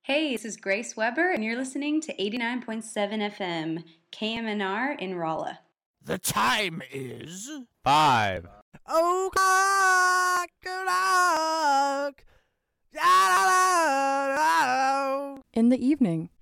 Hey, this is Grace Weber, and you're listening to 89.7 FM, KMNR in Rolla. The time is 5. o'clock. In the evening.